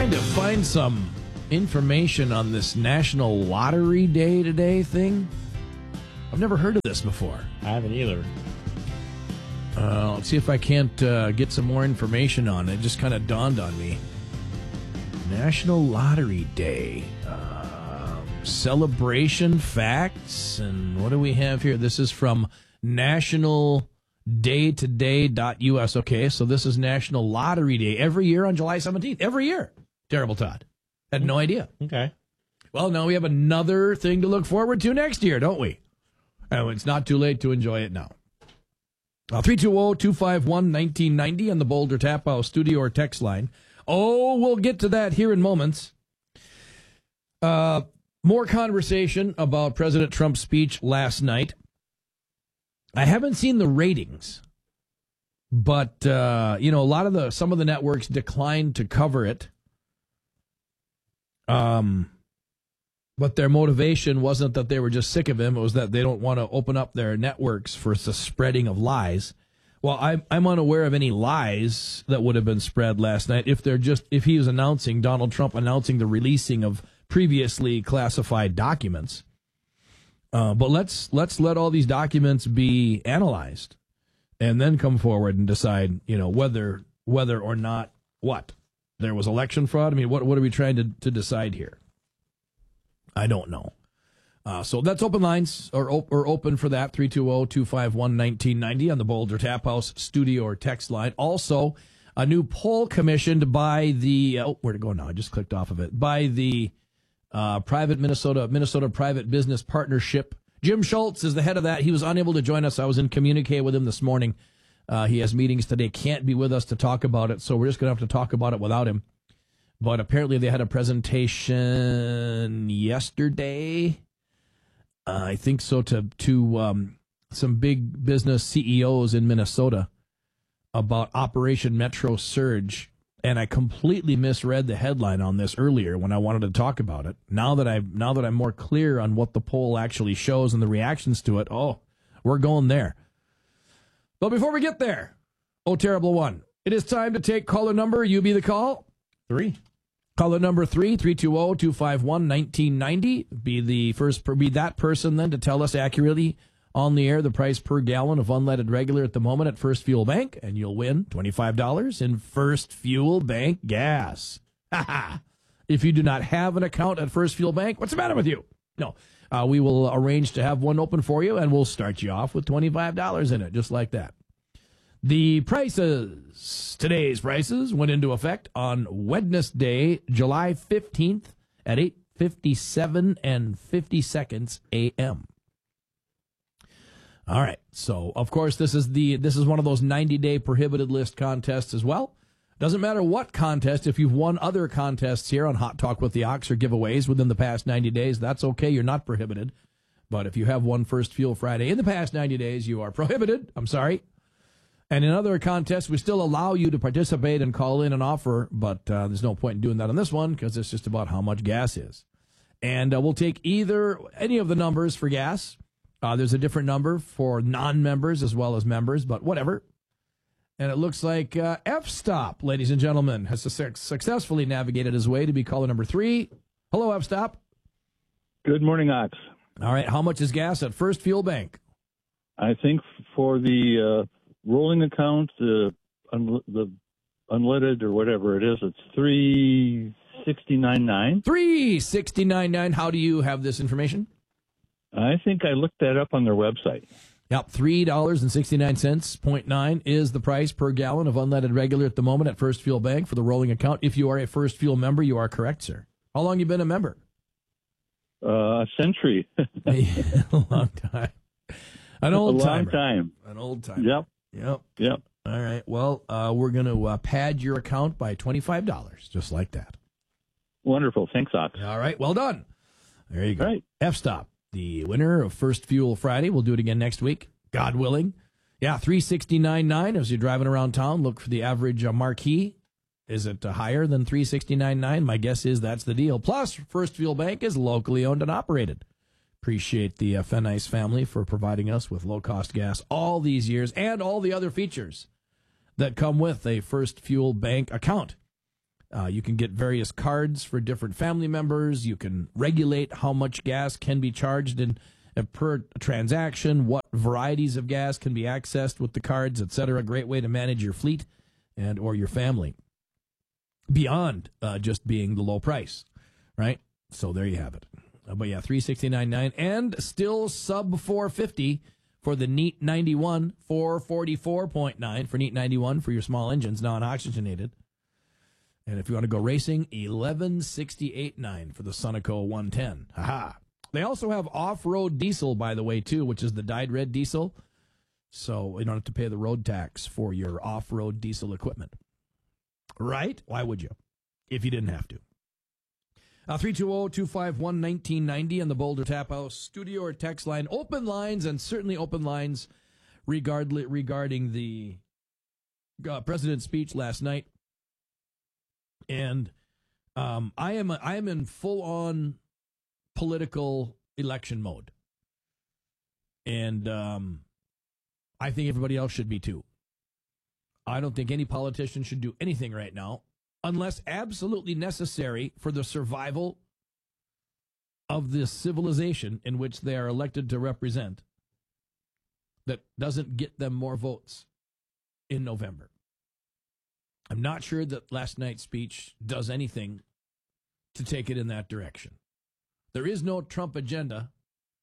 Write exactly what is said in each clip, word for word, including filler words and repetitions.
trying to find some information on this National Lottery Day today thing. I've never heard of this before. I haven't either. Uh, let's see if I can't uh, get some more information on it. It just kind of dawned on me. National Lottery Day. Uh, celebration facts. And what do we have here? This is from national day today dot U S. Okay, so this is National Lottery Day every year on July seventeenth. Every year. Terrible, Todd. Had no idea. Okay. Well, now we have another thing to look forward to next year, don't we? And it's not too late to enjoy it now. Uh, three two zero, two five one, one nine nine zero on the Boulder Tap House studio or text line. Oh, we'll get to that here in moments. Uh, more conversation about President Trump's speech last night. I haven't seen the ratings, but, uh, you know, a lot of the, some of the networks declined to cover it. Um, but their motivation wasn't that they were just sick of him. It was that they don't want to open up their networks for the spreading of lies. Well, I'm, I'm unaware of any lies that would have been spread last night if they're just, if he was announcing, Donald Trump announcing the releasing of previously classified documents. Uh, but let's, let's let all these documents be analyzed and then come forward and decide, you know, whether, whether or not what? There was election fraud? I mean, what what are we trying to, to decide here? I don't know. Uh, so that's open lines, or or open for that, three two zero, two five one, one nine nine zero on the Boulder Tap House studio or text line. Also, a new poll commissioned by the, oh, where'd it go now? I just clicked off of it. By the uh, private Minnesota, Minnesota Private Business Partnership. Jim Schultz is the head of that. He was unable to join us. I was in communique with him this morning. Uh, he has meetings today, can't be with us to talk about it, so we're just going to have to talk about it without him. But apparently they had a presentation yesterday, uh, I think so, to, to um, some big business C E Os in Minnesota about Operation Metro Surge, and I completely misread the headline on this earlier when I wanted to talk about it. Now that, I, now that I'm more clear on what the poll actually shows and the reactions to it, oh, we're going there. But before we get there, oh, terrible one. It is time to take caller number. You be the call. Three. Caller number three, three two zero, two five one, one nine nine zero. Be the first, be that person then to tell us accurately on the air the price per gallon of unleaded regular at the moment at First Fuel Bank, and you'll win twenty-five dollars in First Fuel Bank gas. Ha ha. If you do not have an account at First Fuel Bank, what's the matter with you? No. Uh, we will arrange to have one open for you, and we'll start you off with twenty-five dollars in it, just like that. The prices, today's prices, went into effect on Wednesday, July fifteenth at eight fifty-seven and fifty seconds a m All right, so, of course, this is the this is one of those ninety-day prohibited list contests as well. Doesn't matter what contest. If you've won other contests here on Hot Talk with the Ox or giveaways within the past ninety days, that's okay. You're not prohibited. But if you have won First Fuel Friday in the past ninety days, you are prohibited. I'm sorry. And in other contests, we still allow you to participate and call in an offer, but uh, there's no point in doing that on this one because it's just about how much gas is. And uh, we'll take either, any of the numbers for gas. Uh, there's a different number for non-members as well as members, but whatever. And it looks like uh, F-Stop, ladies and gentlemen, has su- successfully navigated his way to be caller number three. Hello, F-Stop. Good morning, Ox. All right, how much is gas at First Fuel Bank? I think for the uh, rolling account, the, un- the unleaded or whatever it is, it's three sixty-nine nine. three sixty-nine nine. How do you have this information? I think I looked that up on their website. Yep, three dollars and sixty-nine cents, point nine is the price per gallon of unleaded regular at the moment at First Fuel Bank for the rolling account. If you are a First Fuel member, you are correct, sir. How long have you been a member? Uh, a century. A long time. An old a long timer. time. An old time. Yep. Yep. Yep. All right. Well, uh, we're going to uh, pad your account by twenty-five dollars, just like that. Wonderful. Thanks, Ox. All right. Well done. There you go. All right. F-Stop, the winner of First Fuel Friday. We'll do it again next week, God willing. Yeah, three sixty-nine nine as you're driving around town. Look for the average uh, marquee. Is it uh, higher than three sixty-nine nine? My guess is that's the deal. Plus, First Fuel Bank is locally owned and operated. Appreciate the uh, Fenice family for providing us with low-cost gas all these years and all the other features that come with a First Fuel Bank account. Uh, you can get various cards for different family members. You can regulate how much gas can be charged in uh, per transaction, what varieties of gas can be accessed with the cards, et cetera. Great way to manage your fleet and or your family beyond uh, just being the low price, right? So there you have it. Uh, but yeah, three sixty-nine point nine and still sub four fifty for the Neat ninety-one, four forty-four point nine for Neat ninety-one for your small engines, non-oxygenated. And if you want to go racing, eleven sixty-eight point nine for the Sunoco one ten. Ha-ha. They also have off-road diesel, by the way, too, which is the dyed red diesel. So you don't have to pay the road tax for your off-road diesel equipment. Right? Why would you? If you didn't have to. Uh, three two zero, two five one, one nine nine zero on the Boulder Tap House studio or text line. Open lines, and certainly open lines regardless, regarding the uh, president's speech last night. And um, I am I am in full-on political election mode. And um, I think everybody else should be too. I don't think any politician should do anything right now unless absolutely necessary for the survival of this civilization in which they are elected to represent that doesn't get them more votes in November. I'm not sure that last night's speech does anything to take it in that direction. There is no Trump agenda.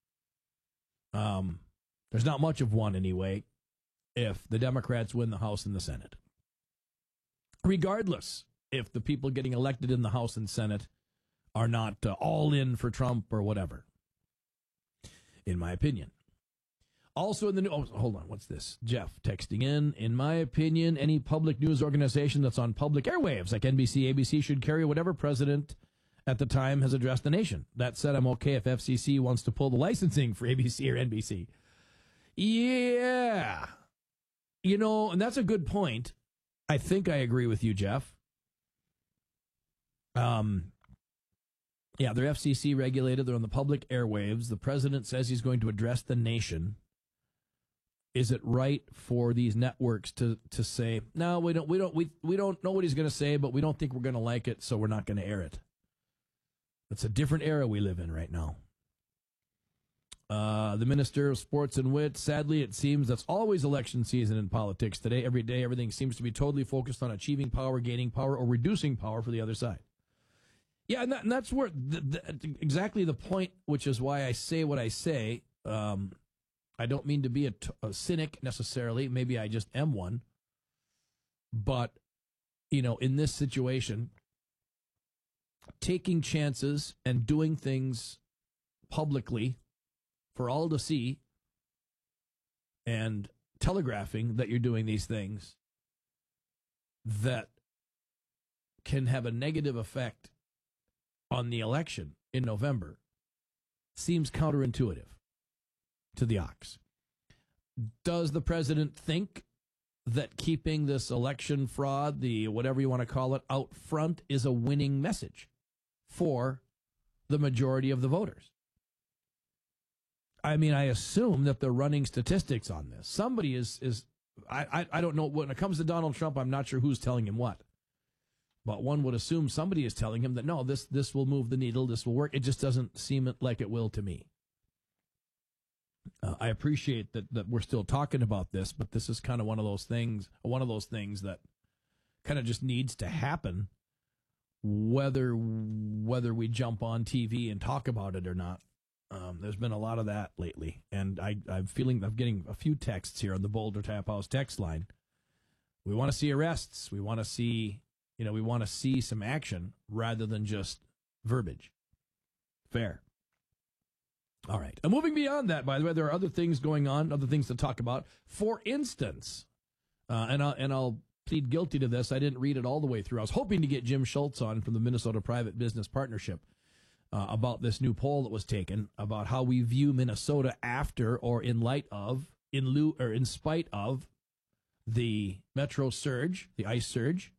Um, there's not much of one anyway, if the Democrats win the House and the Senate. Regardless, if the people getting elected in the House and Senate are not uh, all in for Trump or whatever, in my opinion. Also in the new, oh, hold on, what's this? Jeff texting in. In my opinion, any public news organization that's on public airwaves, like N B C, A B C, should carry whatever president at the time has addressed the nation. That said, I'm okay if F C C wants to pull the licensing for A B C or N B C. Yeah. You know, and that's a good point. I think I agree with you, Jeff. Um, yeah, they're F C C regulated. They're on the public airwaves. The president says he's going to address the nation. Is it right for these networks to, to say, no, we don't we don't we we don't know what he's going to say, but we don't think we're going to like it, so we're not going to air it. It's a different era we live in right now. Uh, the Minister of Sports and Wit, sadly, it seems that's always election season in politics today. Every day, everything seems to be totally focused on achieving power, gaining power, or reducing power for the other side. Yeah, and, that, and that's where the, the, exactly the point, which is why I say what I say. Um, I don't mean to be a, t- a cynic necessarily. Maybe I just am one. But, you know, in this situation, taking chances and doing things publicly for all to see and telegraphing that you're doing these things that can have a negative effect on the election in November seems counterintuitive to the ox. Does the president think that keeping this election fraud, the whatever you want to call it, out front is a winning message for the majority of the voters? I mean, I assume that they're running statistics on this. Somebody is, is I, I, I don't know. When it comes to Donald Trump, I'm not sure who's telling him what. But one would assume somebody is telling him that, no, this this will move the needle, this will work. It just doesn't seem like it will to me. Uh, I appreciate that, that we're still talking about this, but this is kind of one of those things, one of those things that kind of just needs to happen, whether whether we jump on T V and talk about it or not. Um, there's been a lot of that lately, and I, I'm feeling I'm getting a few texts here on the Boulder Tap House text line. We want to see arrests. We want to see, you know, we want to see some action rather than just verbiage. Fair. All right. And moving beyond that, by the way, there are other things going on, other things to talk about. For instance, uh, and I'll, and I'll plead guilty to this. I didn't read it all the way through. I was hoping to get Jim Schultz on from the Minnesota Private Business Partnership uh, about this new poll that was taken about how we view Minnesota after or in light of, in lieu or in spite of the metro surge, the ice surge.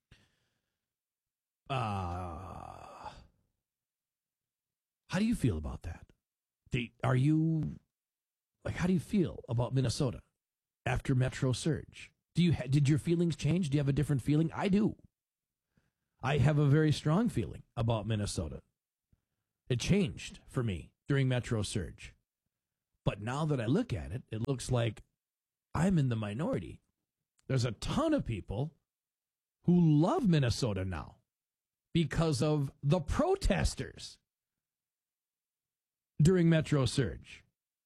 Uh, how do you feel about that? Are you, like, how do you feel about Minnesota after Metro surge? Do you, did your feelings change? Do you have a different feeling? I do. I have a very strong feeling about Minnesota. It changed for me during Metro Surge. But now that I look at it, it looks like I'm in the minority. There's a ton of people who love Minnesota now because of the protesters during Metro Surge.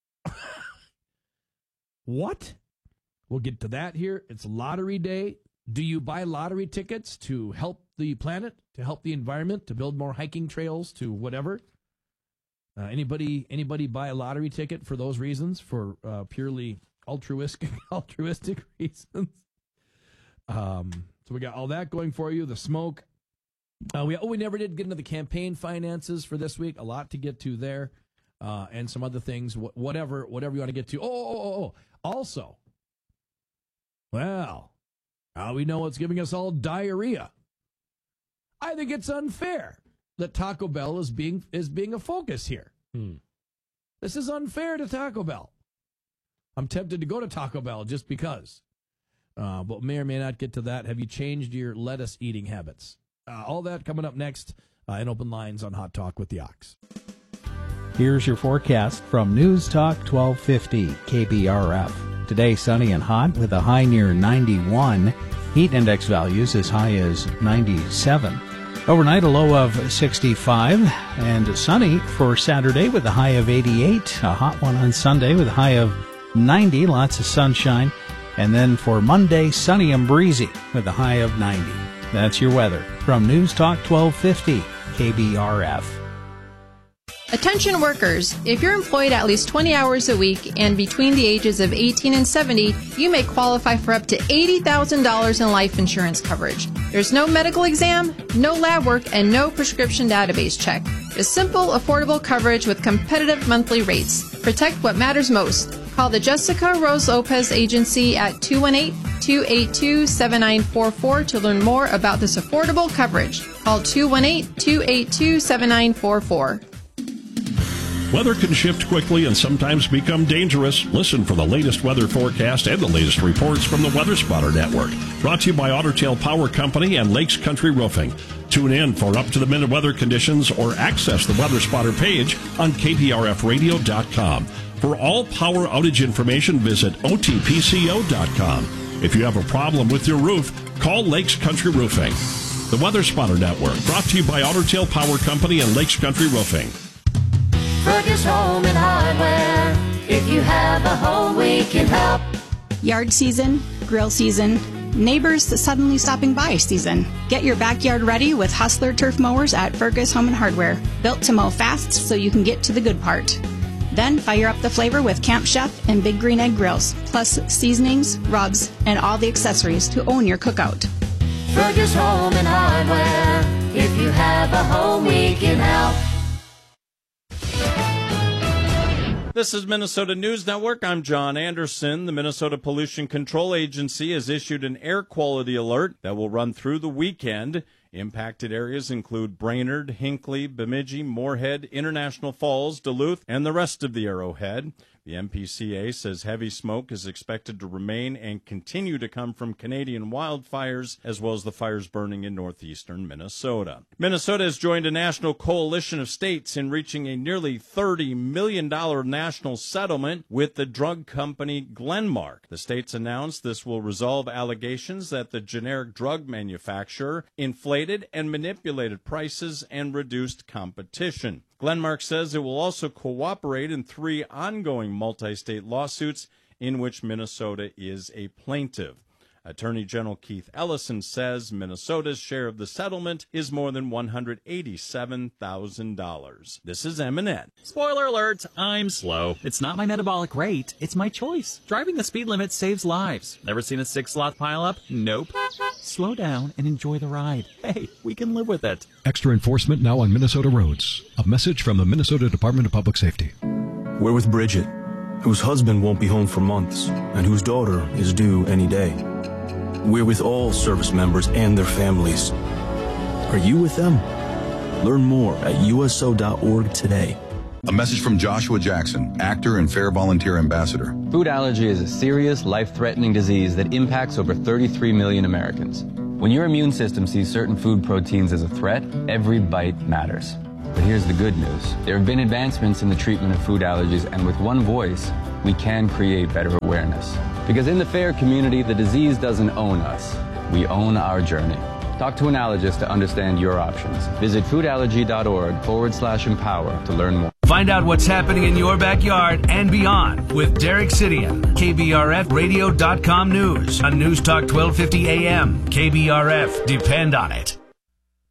What? We'll get to that here. It's lottery day. Do you buy lottery tickets to help the planet, to help the environment, to build more hiking trails, to whatever? Uh, anybody anybody buy a lottery ticket for those reasons, for uh, purely altruistic altruistic reasons? Um, so we got all that going for you. The smoke. Uh, we oh we never did get into the campaign finances for this week. A lot to get to there, uh, and some other things. Wh- whatever whatever you want to get to. Oh oh oh oh. Also, well, now we know what's giving us all diarrhea. I think it's unfair that Taco Bell is being is being a focus here. Hmm. This is unfair to Taco Bell. I'm tempted to go to Taco Bell just because. Uh, but may or may not get to that. Have you changed your lettuce eating habits? Uh, all that coming up next uh, in Open Lines on Hot Talk with the Ox. Here's your forecast from News Talk twelve fifty K B R F. Today, sunny and hot with a high near ninety-one. Heat index values as high as ninety-seven. Overnight, a low of sixty-five. And sunny for Saturday with a high of eighty-eight. A hot one on Sunday with a high of ninety. Lots of sunshine. And then for Monday, sunny and breezy with a high of ninety. That's your weather from News Talk twelve fifty K B R F. Attention workers, if you're employed at least twenty hours a week and between the ages of eighteen and seventy, you may qualify for up to eighty thousand dollars in life insurance coverage. There's no medical exam, no lab work, and no prescription database check. Just simple, affordable coverage with competitive monthly rates. Protect what matters most. Call the Jessica Rose Lopez Agency at two one eight, two eight two, seven nine four four to learn more about this affordable coverage. Call two one eight, two eight two, seven nine four four. Weather can shift quickly and sometimes become dangerous. Listen for the latest weather forecast and the latest reports from the Weather Spotter Network. Brought to you by Otter Tail Power Company and Lakes Country Roofing. Tune in for up-to-the-minute weather conditions or access the Weather Spotter page on K P R F radio dot com. For all power outage information, visit O T P C O dot com. If you have a problem with your roof, call Lakes Country Roofing. The Weather Spotter Network, brought to you by Otter Tail Power Company and Lakes Country Roofing. Fergus Home and Hardware. If you have a home, we can help. Yard season, grill season, neighbors suddenly stopping by season. Get your backyard ready with Hustler turf mowers at Fergus Home and Hardware. Built to mow fast so you can get to the good part. Then fire up the flavor with Camp Chef and Big Green Egg grills, plus seasonings, rubs, and all the accessories to own your cookout. Fergus Home and Hardware. If you have a home, we can help. This is Minnesota News Network. I'm John Anderson. The Minnesota Pollution Control Agency has issued an air quality alert that will run through the weekend. Impacted areas include Brainerd, Hinckley, Bemidji, Moorhead, International Falls, Duluth, and the rest of the Arrowhead. The M P C A says heavy smoke is expected to remain and continue to come from Canadian wildfires, as well as the fires burning in northeastern Minnesota. Minnesota has joined a national coalition of states in reaching a nearly thirty million dollars national settlement with the drug company Glenmark. The states announced this will resolve allegations that the generic drug manufacturer inflated and manipulated prices and reduced competition. Glenmark says it will also cooperate in three ongoing multi-state lawsuits in which Minnesota is a plaintiff. Attorney General Keith Ellison says Minnesota's share of the settlement is more than one hundred eighty-seven thousand dollars. This is M and N. Spoiler alert, I'm slow. It's not my metabolic rate, it's my choice. Driving the speed limit saves lives. Never seen a six-slot pileup? Nope. Slow down and enjoy the ride. Hey, we can live with it. Extra enforcement now on Minnesota roads. A message from the Minnesota Department of Public Safety. We're with Bridget, whose husband won't be home for months and whose daughter is due any day. We're with all service members and their families. Are you with them? Learn more at U S O dot org today. A message from Joshua Jackson, actor and Fair Volunteer Ambassador. Food allergy is a serious, life-threatening disease that impacts over thirty-three million Americans. When your immune system sees certain food proteins as a threat, every bite matters. But here's the good news. There have been advancements in the treatment of food allergies, and with one voice, we can create better awareness. Because in the FAIR community, the disease doesn't own us. We own our journey. Talk to an allergist to understand your options. Visit foodallergy.org forward slash empower to learn more. Find out what's happening in your backyard and beyond with Derek Sidian, K B R F radio dot com News on News Talk twelve fifty A M. K B R F, depend on it.